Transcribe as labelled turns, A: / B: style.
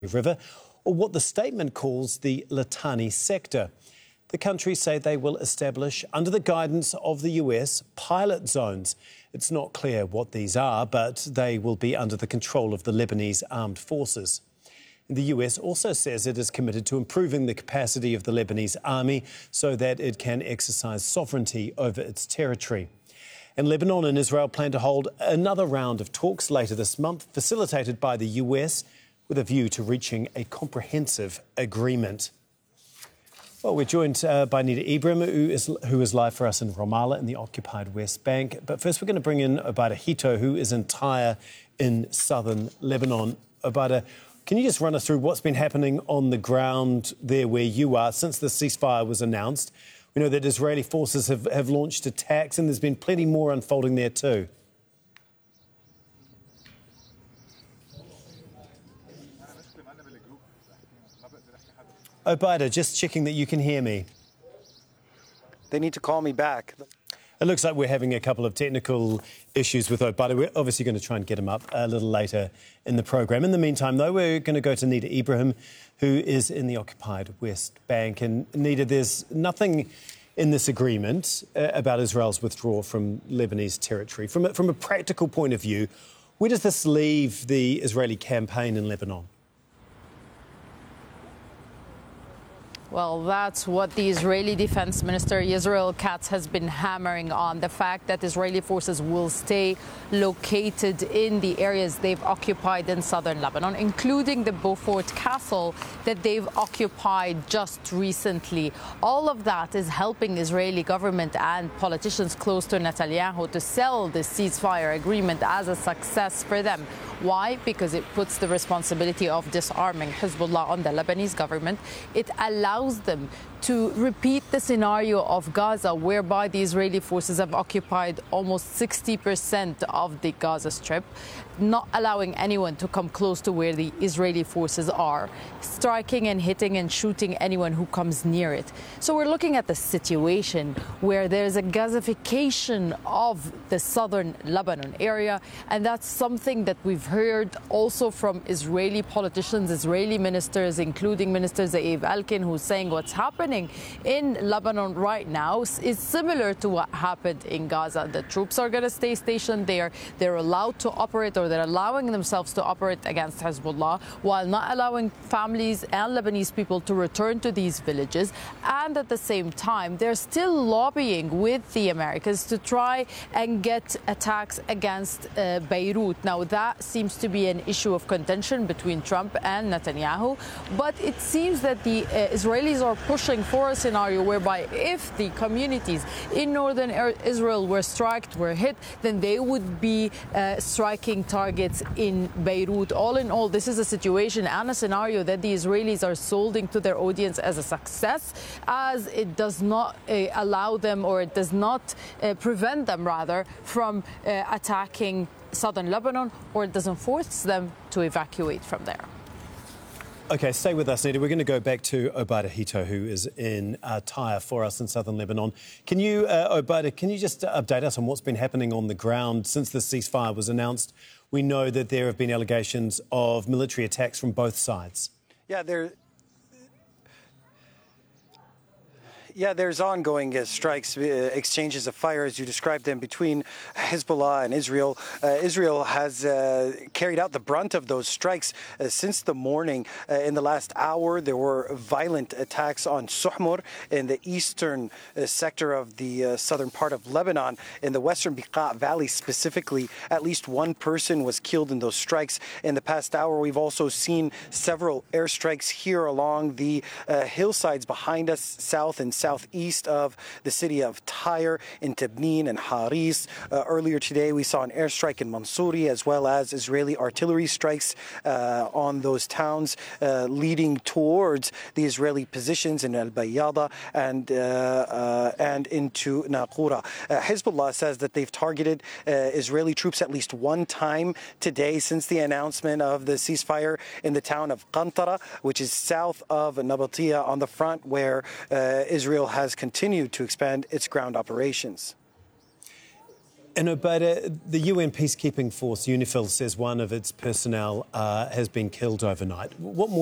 A: River, or what the statement calls the Litani sector. The countries say they will establish, under the guidance of the US, pilot zones. It's not clear what these are, but they will be under the control of the Lebanese armed forces. The US also says it is committed to improving the capacity of the Lebanese army so that it can exercise sovereignty over its territory. And Lebanon and Israel plan to hold another round of talks later this month, facilitated by the US, with a view to reaching a comprehensive agreement. Well, we're joined by Nida Ibrahim, who is live for us in Ramallah in the occupied West Bank. But first, we're going to bring in Obaida Hito, who is in Tyre in southern Lebanon. Obaida, can you just run us through what's been happening on the ground there where you are since the ceasefire was announced? We know that Israeli forces have launched attacks, and there's been plenty more unfolding there too. Obaida, just checking that you can hear me.
B: They need to call me back.
A: It looks like we're having a couple of technical issues with Obaida. We're obviously going to try and get him up a little later in the programme. In the meantime, though, we're going to go to Nida Ibrahim, who is in the occupied West Bank. And Nida, there's nothing in this agreement about Israel's withdrawal from Lebanese territory. From a practical point of view, where does this leave the Israeli campaign in Lebanon?
C: Well, that's what the Israeli Defense Minister Yisrael Katz has been hammering on, the fact that Israeli forces will stay located in the areas they've occupied in southern Lebanon, including the Beaufort Castle that they've occupied just recently. All of that is helping the Israeli government and politicians close to Netanyahu to sell the ceasefire agreement as a success for them. Why? Because it puts the responsibility of disarming Hezbollah on the Lebanese government. It allows them to repeat the scenario of Gaza, whereby the Israeli forces have occupied almost 60% of the Gaza Strip, not allowing anyone to come close to where the Israeli forces are, striking and hitting and shooting anyone who comes near it. So we're looking at the situation where there's a Gazification of the southern Lebanon area, and that's something that we've heard also from Israeli politicians, Israeli ministers, including Minister Ze'ev Elkin, who's saying what's happening in Lebanon right now is similar to what happened in Gaza. The troops are going to stay stationed there. They're allowed to operate, or they're allowing themselves to operate against Hezbollah, while not allowing families and Lebanese people to return to these villages. And at the same time, they're still lobbying with the Americans to try and get attacks against Beirut. Now, that seems to be an issue of contention between Trump and Netanyahu, but it seems that the Israelis are pushing for a scenario whereby if the communities in northern Israel were hit, then they would be striking targets in Beirut. All in all, this is a situation and a scenario that the Israelis are solding to their audience as a success, as it does not allow them, or it does not prevent them, rather, from attacking southern Lebanon, or it doesn't force them to evacuate from there.
A: OK, stay with us, Nida. We're going to go back to Obaida Hito, who is in Tyre for us in southern Lebanon. Can you, Obaida, can you just update us on what's been happening on the ground since the ceasefire was announced? We know that there have been allegations of military attacks from both sides.
B: There's ongoing strikes, exchanges of fire, as you described them, between Hezbollah and Israel. Israel has carried out the brunt of those strikes since the morning. In the last hour, there were violent attacks on Suhmur in the eastern sector of the southern part of Lebanon. In the western Bekaa Valley specifically, at least one person was killed in those strikes. In the past hour, we've also seen several airstrikes here along the hillsides behind us, south and southeast of the city of Tyre, in Tabneen and Haris. Earlier today, we saw an airstrike in Mansouri, as well as Israeli artillery strikes on those towns, leading towards the Israeli positions in Al-Bayada and into Naqura. Hezbollah says that they've targeted Israeli troops at least one time today since the announcement of the ceasefire in the town of Qantara, which is south of Nabatia on the front, where Israel has continued to expand its ground operations.
A: In Obeda, the UN peacekeeping force, UNIFIL, says one of its personnel has been killed overnight. What more